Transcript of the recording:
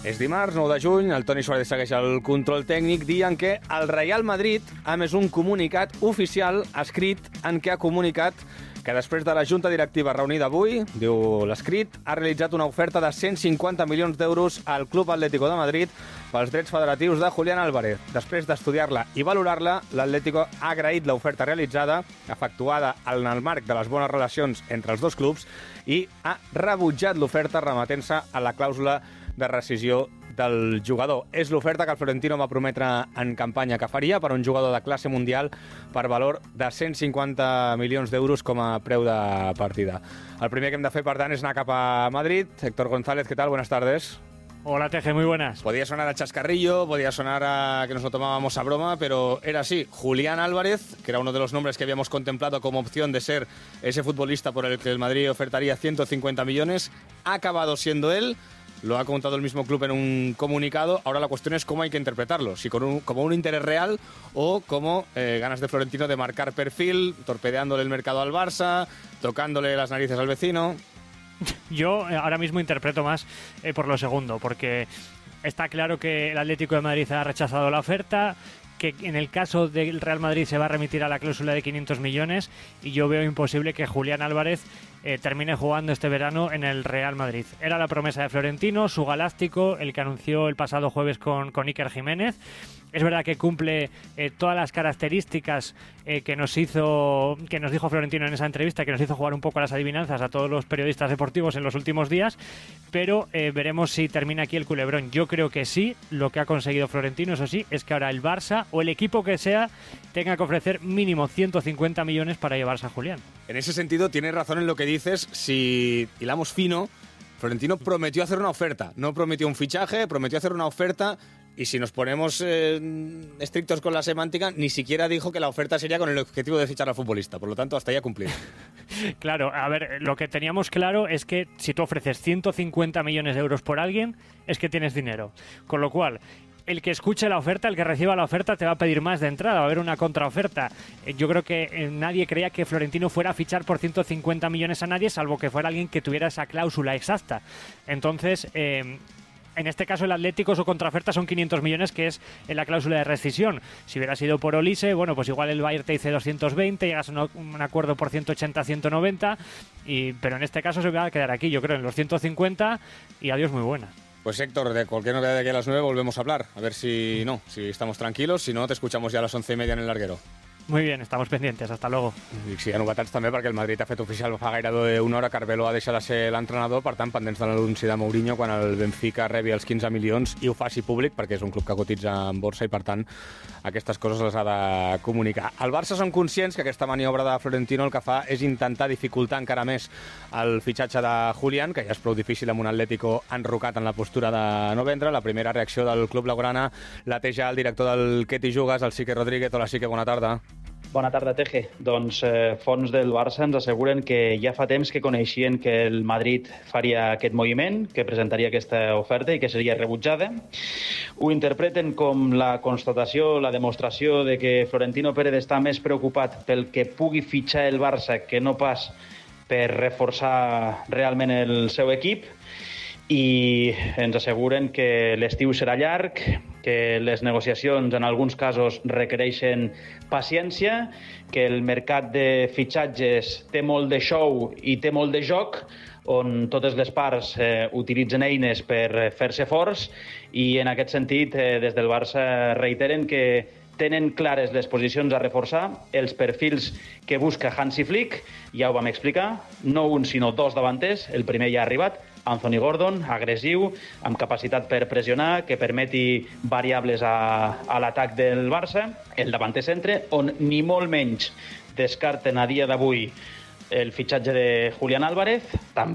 És dimarts, 9 de juny, el Toni Suárez segueix el control tècnic, dia en què el Real Madrid ha emès un comunicat oficial escrit en què ha comunicat que després de la Junta Directiva reunida avui, diu l'escrit, ha realitzat una oferta de 150 milions d'euros al Club Atlético de Madrid pels drets federatius de Julián Álvarez. Després d'estudiar-la i valorar-la, l'Atlético ha agraït l'oferta realitzada, efectuada en el marc de les bones relacions entre els dos clubs, i ha rebutjat l'oferta remetent-se a la clàusula de rescisió del jugador. És l'oferta que el Florentino va prometre en campanya que faria per a un jugador de classe mundial per valor de 150 milions d'euros com a preu de partida. El primer que hem de fer, per tant, és anar cap a Madrid. Héctor González, ¿qué tal? Buenas tardes. Hola, Teje, muy buenas. Podía sonar a chascarrillo, podía sonar a que nos lo tomábamos a broma, pero era así. Julián Álvarez, que era uno de los nombres que habíamos contemplado como opción de ser ese futbolista por el que el Madrid ofertaría 150 millones, ha acabado siendo él. Lo ha contado el mismo club en un comunicado. Ahora la cuestión es cómo hay que interpretarlo. Si como un interés real o como ganas de Florentino de marcar perfil, torpedeándole el mercado al Barça, tocándole las narices al vecino. Yo ahora mismo interpreto más por lo segundo, porque está claro que el Atlético de Madrid ha rechazado la oferta, que en el caso del Real Madrid se va a remitir a la cláusula de 500 millones y yo veo imposible que Julián Álvarez termine jugando este verano en el Real Madrid. Era la promesa de Florentino, su galáctico, el que anunció el pasado jueves con Iker Jiménez. Es verdad que cumple todas las características que nos dijo Florentino en esa entrevista, que nos hizo jugar un poco a las adivinanzas a todos los periodistas deportivos en los últimos días, pero veremos si termina aquí el culebrón. Yo creo que sí, lo que ha conseguido Florentino, eso sí, es que ahora el Barça o el equipo que sea tenga que ofrecer mínimo 150 millones para llevarse a Julián. En ese sentido, tienes razón en lo que dices. Si hilamos fino, Florentino prometió hacer una oferta, no prometió un fichaje, prometió hacer una oferta. Y si nos ponemos estrictos con la semántica, ni siquiera dijo que la oferta sería con el objetivo de fichar al futbolista. Por lo tanto, hasta ahí ha cumplido. Claro, a ver, lo que teníamos claro es que si tú ofreces 150 millones de euros por alguien, es que tienes dinero. Con lo cual, el que escuche la oferta, el que reciba la oferta, te va a pedir más de entrada, va a haber una contraoferta. Yo creo que nadie creía que Florentino fuera a fichar por 150 millones a nadie, salvo que fuera alguien que tuviera esa cláusula exacta. Entonces, en este caso el Atlético, su contraoferta son 500 millones, que es en la cláusula de rescisión. Si hubiera sido por Olise, bueno, pues igual el Bayern te dice 220, llegas a un acuerdo por 180, 190, pero en este caso se va a quedar aquí, yo creo, en los 150 y adiós, muy buena. Pues Héctor, de cualquier novedad de aquí a las 9 volvemos a hablar, a ver si estamos tranquilos, si no te escuchamos ya a las 11:30 en el larguero. Muy bien, estamos pendientes, hasta luego. I sí, hi ha novetats també perquè el Madrid ha fet oficial fa gairebé una hora que Arbeloa deixa de ser l'entrenador, per tant, pendents de l'anunci de Mourinho quan el Benfica rebi els 15 milions i ho faci públic, perquè és un club que cotitza en borsa i, per tant, aquestes coses les ha de comunicar. El Barça són conscients que aquesta maniobra de Florentino el que fa és intentar dificultar encara més el fitxatge de Julián, que ja és prou difícil amb un Atlético enrocat en la postura de no vendre. La primera reacció del club blaugrana la té ja el director del Què t'hi jugues, el Sique Rodríguez. Hola, Sique, bona tarda. Bona tarda, Teje. Doncs fonts del Barça ens asseguren que ja fa temps que coneixien que el Madrid faria aquest moviment, que presentaria aquesta oferta i que seria rebutjada. Ho interpreten com la constatació, la demostració de que Florentino Pérez està més preocupat pel que pugui fitxar el Barça que no pas per reforçar realment el seu equip, i ens asseguren que l'estiu serà llarg, que les negociacions en alguns casos requereixen paciència, que el mercat de fitxatges té molt de show i té molt de joc, on totes les parts utilitzen eines per fer-se forts, i en aquest sentit des del Barça reiteren que tenen clares les posicions a reforçar, els perfils que busca Hansi Flick, ja ho vam explicar, no un sinó dos davanters, el primer ja ha arribat, Anthony Gordon, agressiu, amb capacitat per pressionar, que permeti variables a l'atac del Barça, el davanter centre, on ni molt menys descarten a dia d'avui el fitxatge de Julián Álvarez, també